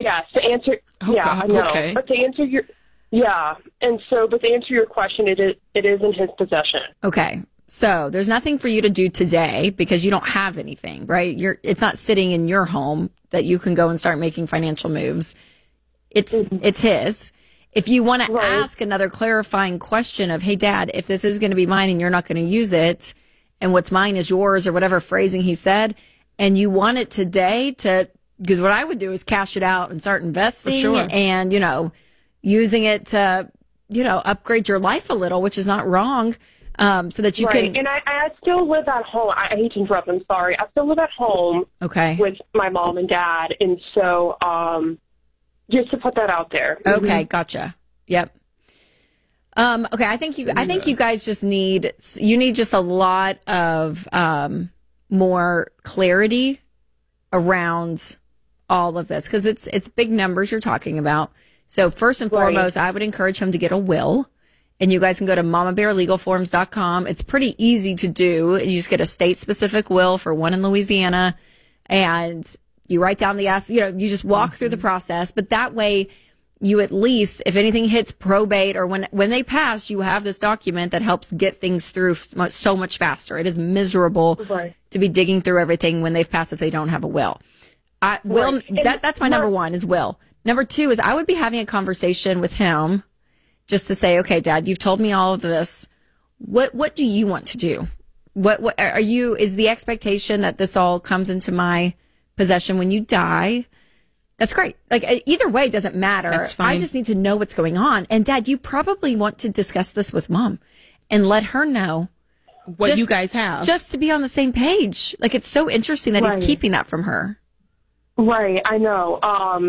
yes, to answer, I know. Okay. But to answer your, but to answer your question, it is in his possession. Okay. So there's nothing for you to do today because you don't have anything, right? It's not sitting in your home that you can go and start making financial moves. It's his. If you want to ask another clarifying question of, hey, Dad, if this is going to be mine and you're not going to use it, and what's mine is yours, or whatever phrasing he said, and you want it today because what I would do is cash it out and start investing and, using it to, upgrade your life a little, which is not wrong. So that you can. And I still live at home. I hate to interrupt. I'm sorry. I still live at home. Okay. With my mom and dad, and so just to put that out there. Okay, gotcha. Yep. Okay, I think you guys just need just a lot of more clarity around all of this because it's big numbers you're talking about. So first and foremost, I would encourage him to get a will. And you guys can go to mamabearlegalforms.com. It's pretty easy to do. You just get a state-specific will for one in Louisiana, and you write down you just walk through the process. But that way, you at least, if anything hits probate or when they pass, you have this document that helps get things through so much faster. It is miserable to be digging through everything when they've passed if they don't have a will. That's my number one is will. Number two is I would be having a conversation with him just to say, okay, Dad, you've told me all of this. What do you want to do? What are you, is the expectation that this all comes into my possession when you die? That's great. Like either way, it doesn't matter. That's fine. I just need to know what's going on. And Dad, you probably want to discuss this with Mom and let her know what you guys have. Just to be on the same page. Like it's so interesting that he's keeping that from her. Right. I know.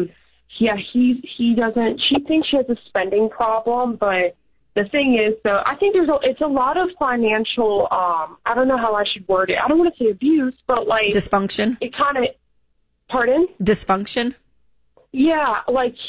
He doesn't, she thinks she has a spending problem, but the thing is, though, I think it's a lot of financial, I don't know how I should word it. I don't want to say abuse, but like. Dysfunction? It kind of, pardon? Dysfunction? Yeah.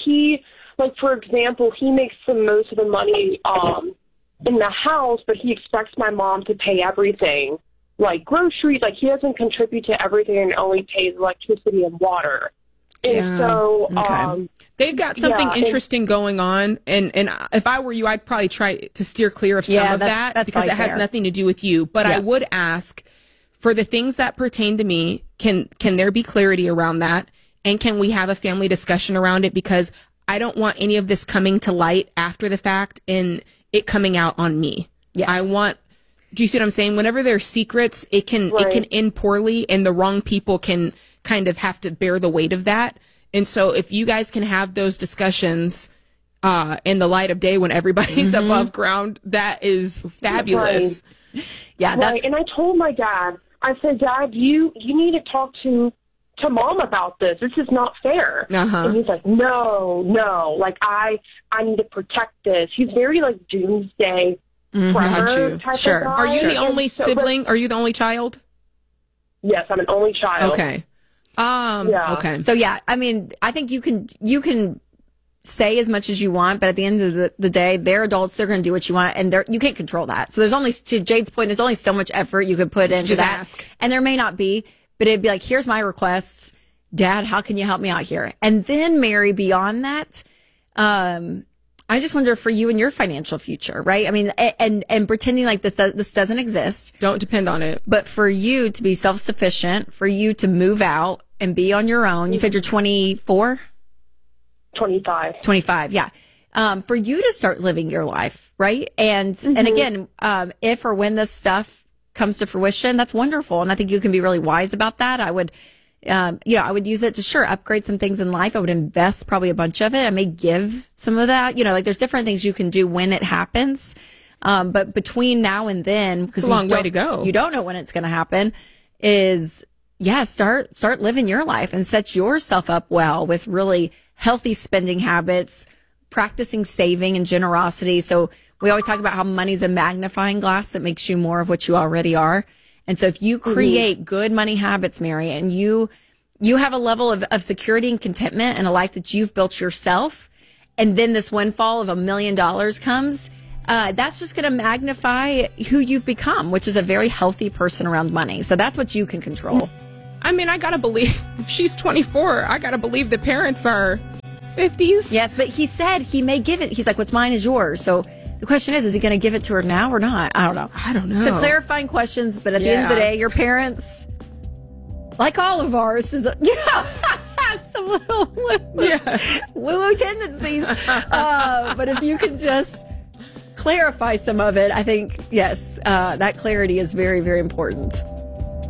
For example, he makes the most of the money, in the house, but he expects my mom to pay everything. Like groceries, like he doesn't contribute to everything and only pays electricity and water. And so, they've got something interesting going on. And if I were you, I'd probably try to steer clear of some of that because it has nothing to do with you. But I would ask for the things that pertain to me. Can there be clarity around that? And can we have a family discussion around it? Because I don't want any of this coming to light after the fact and it coming out on me. Yes. Do you see what I'm saying? Whenever there's secrets, it can end poorly and the wrong people can kind of have to bear the weight of that. And so if you guys can have those discussions in the light of day when everybody's above ground, that is fabulous. Right. Yeah, and I told my dad, I said, Dad, you need to talk to Mom about this. This is not fair. And he's like, no, like I need to protect this. He's very like doomsday prepper type of guy. Are you the only sibling? Are you the only child? Yes, I'm an only child. Okay. Okay. So I mean, I think you can say as much as you want, but at the end of the day, they're adults. They're going to do what you want, and you can't control that. So there's only, to Jade's point, there's only so much effort you could put into that. Ask. And there may not be, but it'd be like, here's my requests, Dad. How can you help me out here? And then Mary, beyond that, I just wonder for you and your financial future, right? I mean, and pretending like this doesn't exist. Don't depend on it. But for you to be self-sufficient, for you to move out and be on your own. You said you're 24? 25. 25, yeah. For you to start living your life, right? And again, if or when this stuff comes to fruition, that's wonderful. And I think you can be really wise about that. I would I would use it to upgrade some things in life. I would invest probably a bunch of it. I may give some of that, like there's different things you can do when it happens. But between now and then, because it's a long way to go. You don't know when it's going to happen is start living your life and set yourself up well with really healthy spending habits, practicing saving and generosity. So we always talk about how money's a magnifying glass that makes you more of what you already are. And so if you create good money habits, Mary, and you have a level of security and contentment and a life that you've built yourself, and then this windfall of $1 million comes, that's just going to magnify who you've become, which is a very healthy person around money. So that's what you can control. I mean, I got to believe, if she's 24, I got to believe the parents are 50s. Yes, but he said he may give it. He's like, what's mine is yours. So the question is he going to give it to her now or not? I don't know. So clarifying questions, but at the end of the day, your parents, like all of ours, have some little woo-woo tendencies. But if you can just clarify some of it, I think, yes, that clarity is very, very important.